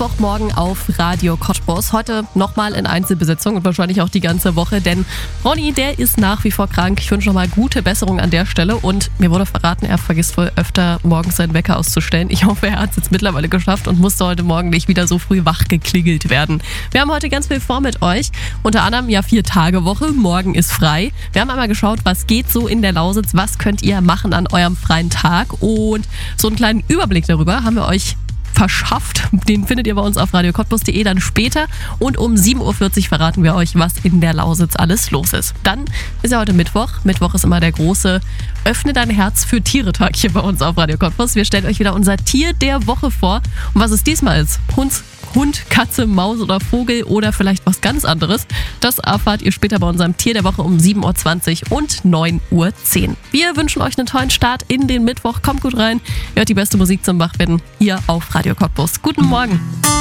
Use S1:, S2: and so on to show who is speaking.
S1: Mittwochmorgen auf Radio Cottbus. Heute nochmal in Einzelbesetzung und wahrscheinlich auch die ganze Woche, denn Ronny, der ist nach wie vor krank. Ich wünsche nochmal gute Besserung an der Stelle und mir wurde verraten, er vergisst wohl öfter morgens seinen Wecker auszustellen. Ich hoffe, er hat es jetzt mittlerweile geschafft und musste heute Morgen nicht wieder so früh wach geklingelt werden. Wir haben heute ganz viel vor mit euch. Unter anderem 4-Tage-Woche, morgen ist frei. Wir haben einmal geschaut, was geht so in der Lausitz, was könnt ihr machen an eurem freien Tag und so einen kleinen Überblick darüber haben wir euch verschafft. Den findet ihr bei uns auf radiocottbus.de dann später und um 7.40 Uhr verraten wir euch, was in der Lausitz alles los ist. Dann ist ja heute Mittwoch. Mittwoch ist immer der große Öffne dein Herz für Tiere-Tag hier bei uns auf Radio Cottbus. Wir stellen euch wieder unser Tier der Woche vor und was es diesmal ist. Hund, Katze, Maus oder Vogel oder vielleicht was ganz anderes. Das erfahrt ihr später bei unserem Tier der Woche um 7.20 Uhr und 9.10 Uhr. Wir wünschen euch einen tollen Start in den Mittwoch. Kommt gut rein. Hört die beste Musik zum Wachwerden hier auf Radio Cottbus. Guten Morgen.